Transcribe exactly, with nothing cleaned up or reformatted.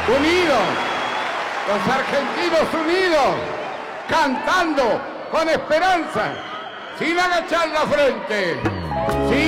unidos, los argentinos unidos, cantando con esperanza, sin agachar la frente. Sin